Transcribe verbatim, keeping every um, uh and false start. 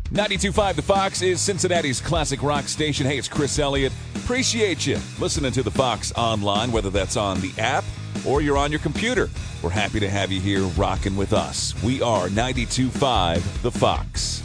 ninety-two point five The Fox is Cincinnati's classic rock station. Hey, it's Chris Elliott. Appreciate you listening to The Fox online, whether that's on the app or you're on your computer. We're happy to have you here rocking with us. We are ninety-two point five The Fox.